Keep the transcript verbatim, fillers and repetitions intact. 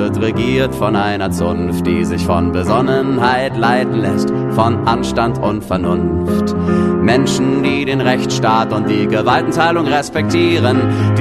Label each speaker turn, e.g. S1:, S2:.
S1: wird regiert von einer Zunft, die sich von Besonnenheit leiten lässt, von Anstand und Vernunft. Menschen, die den Rechtsstaat und die Gewaltenteilung respektieren,